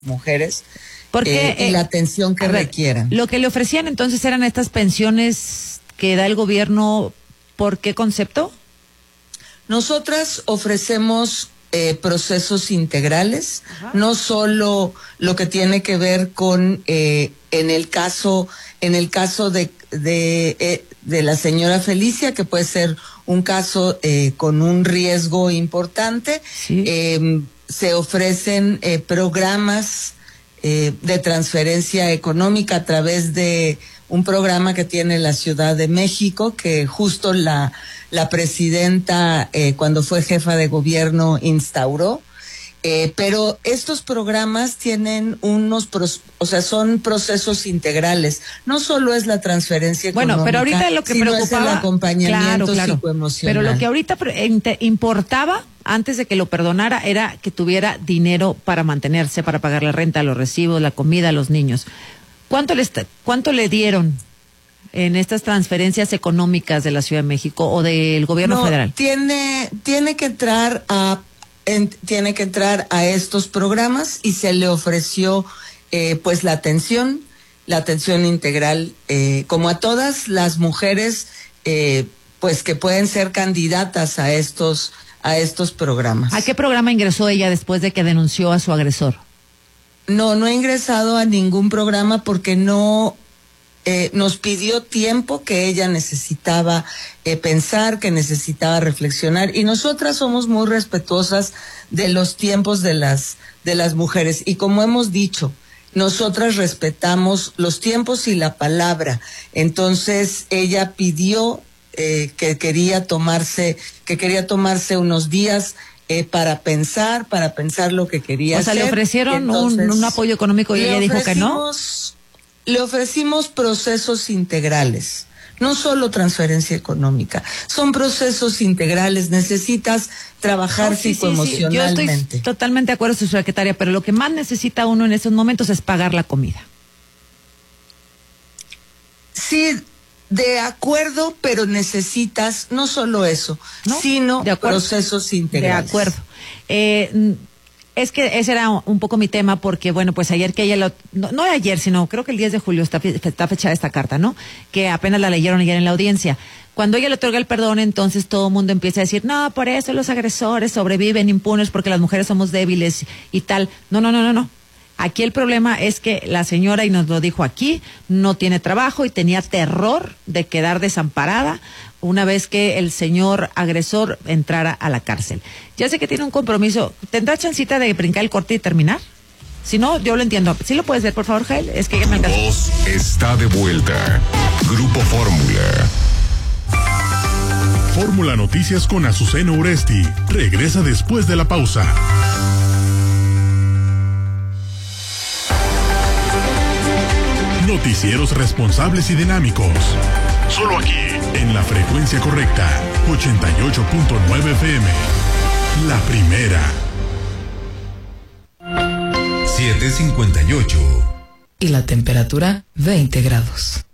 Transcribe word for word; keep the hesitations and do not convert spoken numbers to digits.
mujeres. Porque eh, y eh, la atención que ver, requieran. Lo que le ofrecían entonces eran estas pensiones que da el gobierno, ¿por qué concepto? Nosotras ofrecemos eh, procesos integrales, ajá, no solo lo que tiene que ver con eh, en el caso en el caso de de, eh, de la señora Felicia, que puede ser un caso eh, con un riesgo importante. Sí. Eh, se ofrecen eh, programas eh, de transferencia económica a través de un programa que tiene la Ciudad de México, que justo la, la presidenta, eh, cuando fue jefa de gobierno, instauró. Eh, pero estos programas tienen unos, pros, o sea, son procesos integrales. No solo es la transferencia económica, bueno, pero ahorita lo que sino preocupaba, es el acompañamiento claro, claro, psicoemocional. Pero lo que ahorita importaba, antes de que lo perdonara, era que tuviera dinero para mantenerse, para pagar la renta, los recibos, la comida a los niños. ¿Cuánto le, cuánto le dieron en estas transferencias económicas de la Ciudad de México o del gobierno no, federal? Tiene, tiene que entrar a En, tiene que entrar a estos programas y se le ofreció eh, pues la atención, la atención integral, eh, como a todas las mujeres eh, pues que pueden ser candidatas a estos, a estos programas. ¿A qué programa ingresó ella después de que denunció a su agresor? No, no he ingresado a ningún programa porque no... Eh, nos pidió tiempo que ella necesitaba eh, pensar, que necesitaba reflexionar, y nosotras somos muy respetuosas de los tiempos de las de las mujeres, y como hemos dicho, nosotras respetamos los tiempos y la palabra. Entonces ella pidió eh, que quería tomarse que quería tomarse unos días eh, para pensar, para pensar lo que quería hacer. O sea, hacer. le ofrecieron Entonces, un, un apoyo económico y ella dijo que no. Le ofrecimos procesos integrales, no solo transferencia económica, son procesos integrales, necesitas trabajar oh, sí, psicoemocionalmente. Sí, sí. Yo estoy totalmente de acuerdo con su secretaria, pero lo que más necesita uno en estos momentos es pagar la comida. Sí, de acuerdo, pero necesitas no solo eso, ¿no? sino procesos integrales. De acuerdo. Eh, Es que ese era un poco mi tema, porque bueno, pues ayer que ella lo, no, no ayer, sino creo que el diez de julio está, está fechada esta carta, ¿no? Que apenas la leyeron ayer en la audiencia. Cuando ella le otorga el perdón, entonces todo el mundo empieza a decir, no, por eso los agresores sobreviven impunes porque las mujeres somos débiles y tal. No, no, no, no, no. Aquí el problema es que la señora, y nos lo dijo aquí, no tiene trabajo y tenía terror de quedar desamparada una vez que el señor agresor entrara a la cárcel. Ya sé que tiene un compromiso. ¿Tendrá chancita de brincar el corte y terminar? Si no, yo lo entiendo. ¿Sí lo puedes ver, por favor, Jael? Es que ya me alcanzó. Voz está de vuelta. Grupo Fórmula. Fórmula Noticias con Azucena Uresti. Regresa después de la pausa. Noticieros responsables y dinámicos. Solo aquí, en la frecuencia correcta, ochenta y ocho punto nueve F M. La primera. siete cincuenta y ocho. Y la temperatura, veinte grados.